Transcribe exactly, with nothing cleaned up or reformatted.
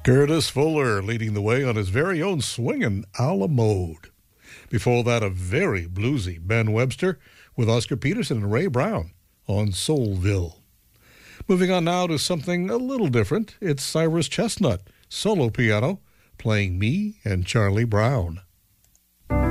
Curtis Fuller leading the way on his very own swingin' a la mode. Before that, a very bluesy Ben Webster with Oscar Peterson and Ray Brown on Soulville. Moving on now to something a little different. It's Cyrus Chestnut, solo piano, playing Me and Charlie Brown.